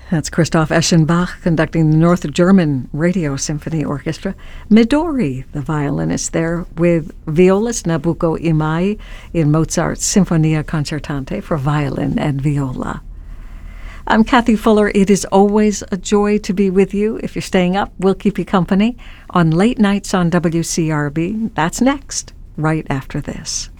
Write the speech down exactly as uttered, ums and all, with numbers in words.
That's Christoph Eschenbach conducting the North German Radio Symphony Orchestra. Midori, the violinist there, with violist Nabucco Imai in Mozart's Sinfonia Concertante for violin and viola. I'm Kathy Fuller. It is always a joy to be with you. If you're staying up, we'll keep you company on Late Nights on W C R B. That's next, right after this.